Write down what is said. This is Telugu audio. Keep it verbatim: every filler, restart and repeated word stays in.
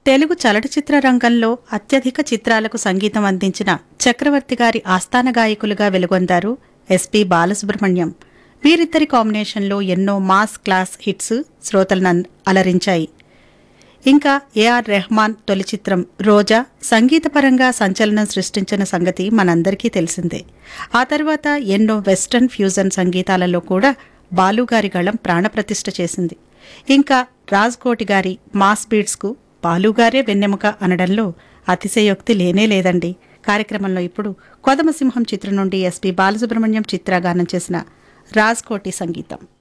తెలుగు చలనచిత్ర రంగంలో అత్యధిక చిత్రాలకు సంగీతం అందించిన చక్రవర్తి గారి ఆస్థాన గాయకులుగా వెలుగొందారు ఎస్పీ బాలసుబ్రహ్మణ్యం. వీరిద్దరి కాంబినేషన్లో ఎన్నో మాస్ క్లాస్ హిట్స్ శ్రోతలను అలరించాయి. ఇంకా ఏఆర్ రెహమాన్ తొలి చిత్రం రోజా సంగీతపరంగా సంచలనం సృష్టించిన సంగతి మనందరికీ తెలిసిందే. ఆ తర్వాత ఎన్నో వెస్టర్న్ ఫ్యూజన్ సంగీతాలలో కూడా బాలుగారి గళం ప్రాణప్రతిష్ఠ చేసింది. ఇంకా రాజ్కోటి గారి మాస్ బీట్స్కు బాలుగారే వెన్నెముక అనడంలో అతిశయోక్తి లేనే లేదండి. కార్యక్రమంలో ఇప్పుడు కొదమసింహం చిత్రం నుండి ఎస్పీ బాలసుబ్రహ్మణ్యం చిత్రగానం చేసిన రాజ్కోటి సంగీతం.